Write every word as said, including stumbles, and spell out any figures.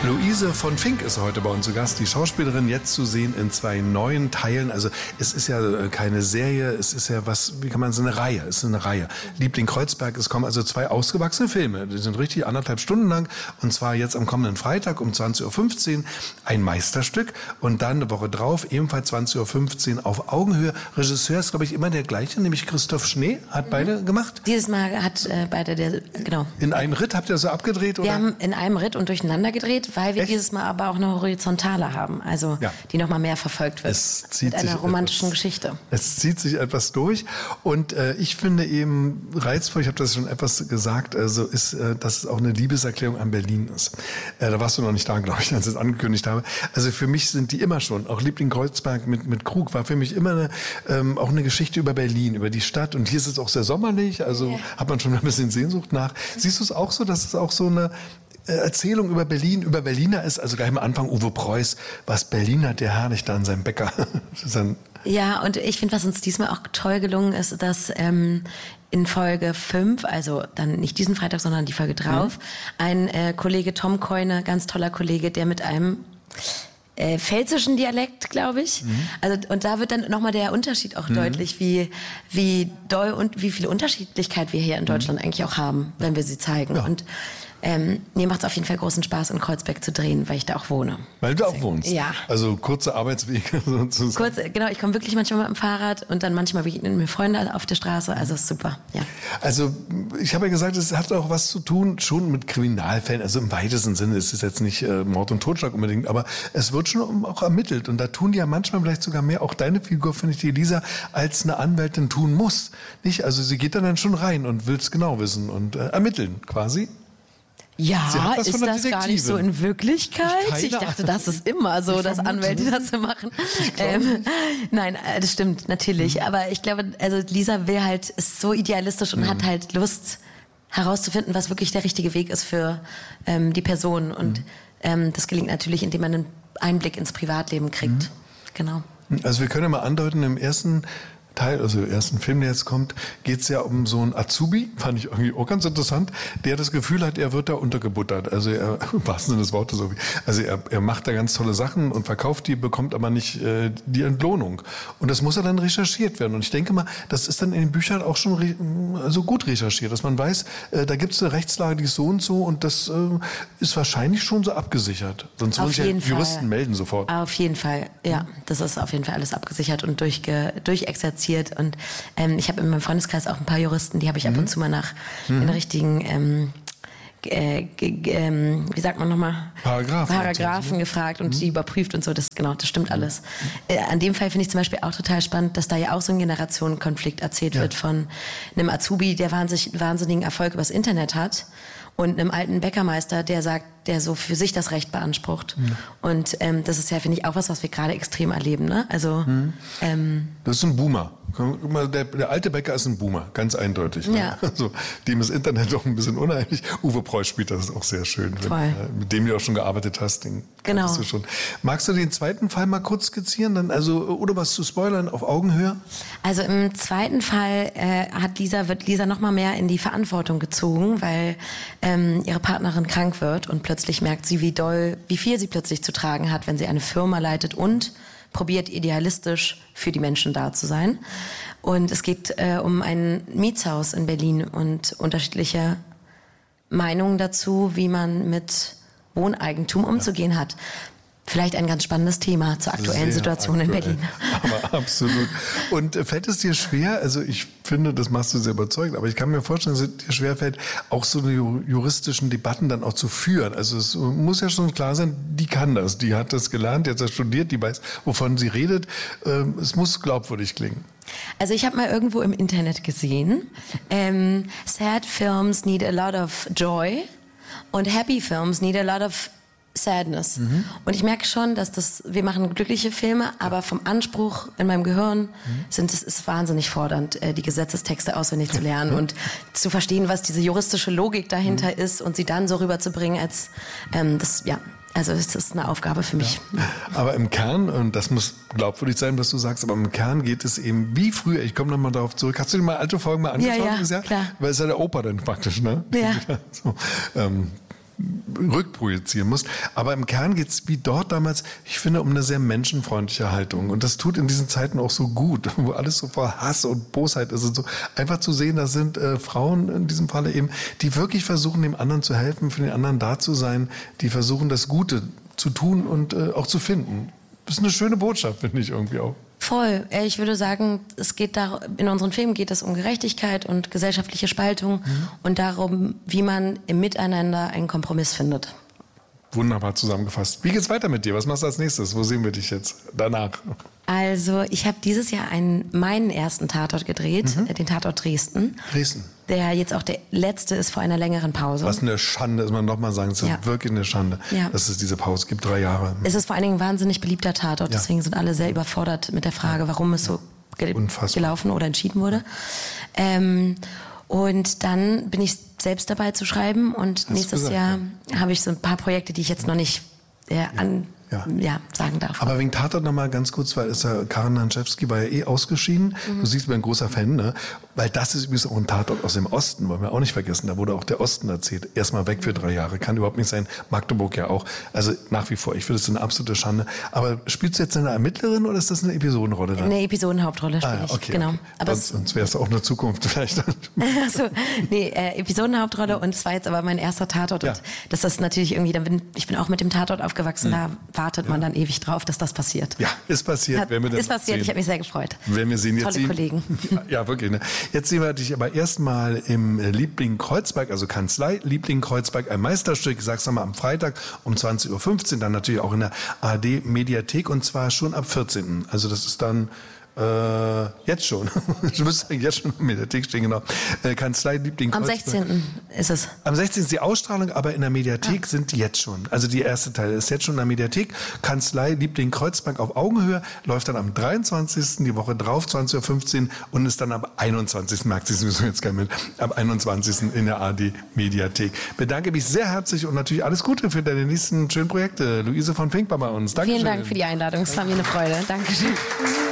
Luise von Fink ist heute bei uns zu Gast. Die Schauspielerin jetzt zu sehen in zwei neuen Teilen. Also es ist ja keine Serie, es ist ja was, wie kann man sagen, eine Reihe. Es ist eine Reihe. Liebling Kreuzberg, es kommen also zwei ausgewachsene Filme. Die sind richtig anderthalb Stunden lang. Und zwar jetzt am kommenden Freitag um zwanzig Uhr fünfzehn ein Meisterstück. Und dann eine Woche drauf, ebenfalls zwanzig Uhr fünfzehn auf Augenhöhe. Regisseur ist, glaube ich, immer der gleiche, nämlich Christoph Schnee. Hat mhm. beide gemacht. Dieses Mal hat äh, beide, der, genau. In einem Ritt habt ihr so abgedreht? Oder? Wir haben in einem Ritt und durcheinander gedreht, weil wir Echt? dieses Mal aber auch eine Horizontale haben, also ja. die noch mal mehr verfolgt wird. Es zieht mit einer sich romantischen etwas, Geschichte. Es zieht sich etwas durch und äh, ich finde eben reizvoll, ich habe das schon etwas gesagt, also ist, äh, dass es auch eine Liebeserklärung an Berlin ist. Äh, da warst du noch nicht da, glaube ich, als ich es angekündigt habe. Also für mich sind die immer schon, auch Liebling Kreuzberg mit, mit Krug war für mich immer eine, ähm, auch eine Geschichte über Berlin, über die Stadt und hier ist es auch sehr sommerlich, also ja. hat man schon ein bisschen Sehnsucht nach. Siehst du es auch so, dass es auch so eine Erzählung über Berlin, über Berliner ist, also gleich am Anfang Uwe Preuß, was Berliner der herrlich da an seinem Bäcker. Ja, und ich finde, was uns diesmal auch toll gelungen ist, dass ähm, in Folge fünf, also dann nicht diesen Freitag, sondern die Folge drauf, mhm. ein äh, Kollege Tom Keune, ganz toller Kollege, der mit einem Äh, pfälzischen Dialekt, glaube ich. Mhm. Also und da wird dann nochmal der Unterschied auch mhm. deutlich, wie wie doll und wie viel Unterschiedlichkeit wir hier in Deutschland mhm. eigentlich auch haben, wenn wir sie zeigen. Ja. Und ähm, mir macht es auf jeden Fall großen Spaß, in Kreuzberg zu drehen, weil ich da auch wohne. Weil du Deswegen. auch wohnst? Ja. Also kurze Arbeitswege sozusagen. Kurz, genau, ich komme wirklich manchmal mit dem Fahrrad und dann manchmal begegnen mir Freunde auf der Straße, also ist super, ja. Also ich habe ja gesagt, es hat auch was zu tun, schon mit Kriminalfällen, also im weitesten Sinne ist es jetzt nicht äh, Mord und Totschlag unbedingt, aber es wird schon auch ermittelt und da tun die ja manchmal vielleicht sogar mehr, auch deine Figur, finde ich, die Elisa, als eine Anwältin tun muss. Nicht? Also sie geht dann, dann schon rein und will es genau wissen und äh, ermitteln quasi. Ja, ist das gar nicht so in Wirklichkeit? Ich, ich dachte, das ist immer so, dass Anwälte das so machen. Ähm, nein, das stimmt natürlich. Mhm. Aber ich glaube, also Lisa will halt, ist so idealistisch und mhm. hat halt Lust herauszufinden, was wirklich der richtige Weg ist für ähm, die Person. Und mhm. ähm, das gelingt natürlich, indem man einen Einblick ins Privatleben kriegt. Mhm. Genau. Also wir können ja mal andeuten, im ersten Teil, also im ersten Film, der jetzt kommt, geht es ja um so einen Azubi, fand ich irgendwie auch ganz interessant, der das Gefühl hat, er wird da untergebuttert. Also er, im wahrsten Sinne des Wortes, so wie, also er, er macht da ganz tolle Sachen und verkauft die, bekommt aber nicht äh, die Entlohnung. Und das muss er dann recherchiert werden. Und ich denke mal, das ist dann in den Büchern auch schon re- also gut recherchiert, dass man weiß, äh, da gibt es eine Rechtslage, die ist so und so und das äh, ist wahrscheinlich schon so abgesichert. Sonst würden sich ja Juristen Fall. melden sofort. Auf jeden Fall, ja. Das ist auf jeden Fall alles abgesichert und durchge- durchexerziert. Und ähm, ich habe in meinem Freundeskreis auch ein paar Juristen, die habe ich mhm. ab und zu mal nach mhm. den richtigen, ähm, äh, g- g- ähm, wie sagt man nochmal? Paragraphen. Paragraphen gefragt und mhm. die überprüft und so. Das, genau, das stimmt alles. Mhm. Äh, an dem Fall finde ich zum Beispiel auch total spannend, dass da ja auch so ein Generationenkonflikt erzählt ja. wird von einem Azubi, der wahnsinnig, wahnsinnigen Erfolg übers Internet hat. Und einem alten Bäckermeister, der sagt, der so für sich das Recht beansprucht. Mhm. Und ähm, das ist ja, finde ich, auch was, was wir gerade extrem erleben. Ne? Also, mhm. ähm, das ist ein Boomer. Der, der alte Bäcker ist ein Boomer, ganz eindeutig. Ne? Ja. Also, dem ist Internet doch ein bisschen unheimlich. Uwe Preuß spielt das auch sehr schön. Toll. Wenn, mit dem du auch schon gearbeitet hast. Den genau. Du schon. Magst du den zweiten Fall mal kurz skizzieren? Dann, also, oder was zu spoilern auf Augenhöhe? Also im zweiten Fall äh, hat Lisa, wird Lisa noch mal mehr in die Verantwortung gezogen, weil ähm, ihre Partnerin krank wird und plötzlich merkt sie, wie doll, wie viel sie plötzlich zu tragen hat, wenn sie eine Firma leitet und probiert idealistisch für die Menschen da zu sein. Und es geht äh, um ein Mietshaus in Berlin und unterschiedliche Meinungen dazu, wie man mit Wohneigentum umzugehen hat. Vielleicht ein ganz spannendes Thema zur aktuellen Sehr Situation aktuell, in Berlin. Aber absolut. Und fällt es dir schwer, also ich finde, das machst du sehr überzeugend, aber ich kann mir vorstellen, dass es dir schwerfällt, auch so eine juristischen Debatten dann auch zu führen. Also es muss ja schon klar sein, die kann das, die hat das gelernt, die hat das studiert, die weiß, wovon sie redet. Es muss glaubwürdig klingen. Also ich habe mal irgendwo im Internet gesehen, ähm, sad films need a lot of joy und happy films need a lot of Sadness. Mhm. Und ich merke schon, dass das, wir machen glückliche Filme, aber vom Anspruch in meinem Gehirn mhm. sind es ist wahnsinnig fordernd, die Gesetzestexte auswendig zu lernen mhm. und zu verstehen, was diese juristische Logik dahinter mhm. ist und sie dann so rüberzubringen, als ähm, das, ja, also es ist eine Aufgabe für mich. Ja. Aber im Kern, und das muss glaubwürdig sein, was du sagst, aber im Kern geht es eben wie früher, ich komme nochmal darauf zurück, hast du dir mal alte Folgen mal angeschaut? Ja, ja, Jahr? Klar. Weil es ist ja der Opa dann praktisch, ne? Ja. So, ähm, rückprojizieren musst. Aber im Kern geht es wie dort damals, ich finde, um eine sehr menschenfreundliche Haltung. Und das tut in diesen Zeiten auch so gut, wo alles so voll Hass und Bosheit ist und so. Einfach zu sehen, da sind äh, Frauen in diesem Falle eben, die wirklich versuchen, dem anderen zu helfen, für den anderen da zu sein, die versuchen, das Gute zu tun und äh, auch zu finden. Das ist eine schöne Botschaft, finde ich irgendwie auch. Voll. Ich würde sagen, es geht da, in unseren Filmen geht es um Gerechtigkeit und gesellschaftliche Spaltung mhm. und darum, wie man im Miteinander einen Kompromiss findet. Wunderbar zusammengefasst. Wie geht's weiter mit dir? Was machst du als nächstes? Wo sehen wir dich jetzt danach? Also ich habe dieses Jahr einen, meinen ersten Tatort gedreht, mhm. den Tatort Dresden. Dresden. Der jetzt auch der letzte ist vor einer längeren Pause. Was eine Schande, ist man noch mal sagen. Es ist ja. wirklich eine Schande, ja. dass es diese Pause gibt, drei Jahre. Es ist vor allen Dingen ein wahnsinnig beliebter Tatort. Ja. Deswegen sind alle sehr überfordert mit der Frage, warum es so ge- gelaufen oder entschieden wurde. Ähm, und dann bin ich selbst dabei zu schreiben. Und Hast nächstes gesagt, Jahr ja. habe ich so ein paar Projekte, die ich jetzt noch nicht äh, ja. an... Ja. ja, sagen darf. Aber wegen Tatort noch mal ganz kurz, weil ist ja Karin Hanschewski war ja eh ausgeschieden. Mhm. Du siehst, ich bin ein großer Fan, ne? Weil das ist übrigens auch ein Tatort aus dem Osten, wollen wir auch nicht vergessen. Da wurde auch der Osten erzählt. Erstmal weg für drei Jahre. Kann überhaupt nicht sein. Magdeburg ja auch. Also nach wie vor, ich finde es eine absolute Schande. Aber spielst du jetzt eine Ermittlerin oder ist das eine Episodenrolle dann? Eine Episodenhauptrolle spiele ah, ja, okay, ich, genau. Okay. Aber sonst sonst wäre es auch eine Zukunft vielleicht. Achso, nee, äh, Episodenhauptrolle und es war jetzt aber mein erster Tatort. Ja. Und das ist natürlich irgendwie, dann bin, ich bin auch mit dem Tatort aufgewachsen, mhm. da wartet ja. man dann ewig drauf, dass das passiert. Ja, ist passiert. Hat, wir ist passiert, sehen. Ich habe mich sehr gefreut. Wenn wir sehen, jetzt Tolle sehen, Kollegen. Ja, wirklich. Ne? Jetzt sehen wir dich aber erstmal im Liebling Kreuzberg, also Kanzlei Liebling Kreuzberg, ein Meisterstück, ich sag's nochmal, am Freitag um zwanzig Uhr fünfzehn, dann natürlich auch in der A R D-Mediathek und zwar schon ab vierzehnten Also das ist dann Äh, jetzt schon. Du müsstest jetzt schon in der Mediathek stehen, genau. Äh, Kanzlei Liebling Am Kreuzberg. sechzehnten ist es. Am sechzehnten ist die Ausstrahlung, aber in der Mediathek ah. sind die jetzt schon. Also die erste Teil ist jetzt schon in der Mediathek. Kanzlei Liebling Kreuzberg auf Augenhöhe läuft dann am dreiundzwanzigsten die Woche drauf, zwanzig Uhr fünfzehn und ist dann am einundzwanzigsten merkt sie sowieso jetzt gar nicht mit, am einundzwanzigsten in der A R D-Mediathek. Bedanke mich sehr herzlich und natürlich alles Gute für deine nächsten schönen Projekte. Luise von Fink war bei uns. Dankeschön. Vielen Dank für die Einladung. Es war mir eine Freude. Dankeschön.